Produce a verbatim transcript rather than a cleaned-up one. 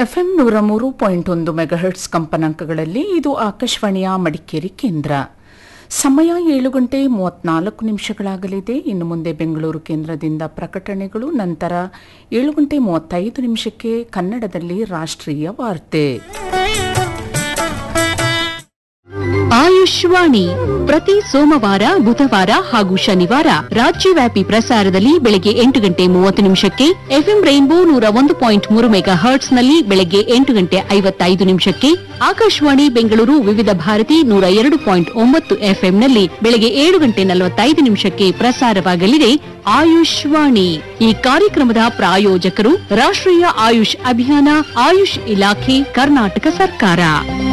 FM ನೂರ ಮೂರು point ಒಂದು ಮೆಗಾಹರ್ಟ್ಸ್ ಕಂಪನಾಂಕಗಳಲ್ಲಿ ಇದು ಆಕಾಶವಾಣಿಯ ಮಡಿಕೇರಿ ಕೇಂದ್ರ. ಸಮಯ ಏಳು ಗಂಟೆ ಮೂವತ್ನಾಲ್ಕು ನಿಮಿಷಗಳಾಗಲಿದೆ. ಇನ್ನು ಮುಂದೆ ಬೆಂಗಳೂರು ಕೇಂದ್ರದಿಂದ ಪ್ರಕಟಣೆಗಳು, ನಂತರ ಏಳು ಗಂಟೆ ಮೂವತ್ತೈದು ನಿಮಿಷಕ್ಕೆ ಕನ್ನಡದಲ್ಲಿ ರಾಷ್ಟ್ರೀಯ ವಾರ್ತೆ. ಆಯುಷ್ವಾಣಿ ಪ್ರತಿ ಸೋಮವಾರ, ಬುಧವಾರ ಹಾಗೂ ಶನಿವಾರ ರಾಜ್ಯವ್ಯಾಪಿ ಪ್ರಸಾರದಲ್ಲಿ ಬೆಳಗ್ಗೆ ಎಂಟು ಗಂಟೆ ಮೂವತ್ತು ನಿಮಿಷಕ್ಕೆ, ಎಫ್ಎಂ ರೈನ್ಬೋ ನೂರ ಒಂದು ಪಾಯಿಂಟ್ ಮೂರು ಮೆಗಾ ಹರ್ಟ್ಸ್ನಲ್ಲಿ ಬೆಳಗ್ಗೆ ಎಂಟು ಗಂಟೆ ಐವತ್ತೈದು ನಿಮಿಷಕ್ಕೆ, ಆಕಾಶವಾಣಿ ಬೆಂಗಳೂರು ವಿವಿಧ ಭಾರತಿ ನೂರ ಎರಡು ಪಾಯಿಂಟ್ ಒಂಬತ್ತು ಎಫ್ಎಂನಲ್ಲಿ ಬೆಳಗ್ಗೆ ಏಳು ಗಂಟೆ ನಲವತ್ತೈದು ನಿಮಿಷಕ್ಕೆ ಪ್ರಸಾರವಾಗಲಿದೆ ಆಯುಷ್ವಾಣಿ. ಈ ಕಾರ್ಯಕ್ರಮದ ಪ್ರಾಯೋಜಕರು ರಾಷ್ಟ್ರೀಯ ಆಯುಷ್ ಅಭಿಯಾನ, ಆಯುಷ್ ಇಲಾಖೆ, ಕರ್ನಾಟಕ ಸರ್ಕಾರ.